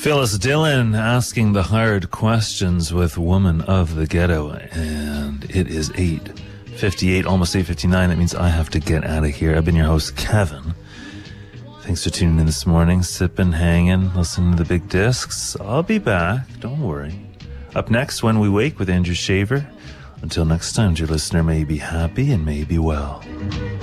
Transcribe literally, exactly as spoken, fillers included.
Phyllis Dillon asking the hard questions with Woman of the Ghetto. And it is eight fifty-eight, almost eight fifty-nine. That means I have to get out of here. I've been your host, Kevin. Thanks for tuning in this morning, sipping, hanging, listening to the big discs. I'll be back. Don't worry. Up next, When We Wake with Andrew Shaver. Until next time, dear listener, may you be happy and may you be well.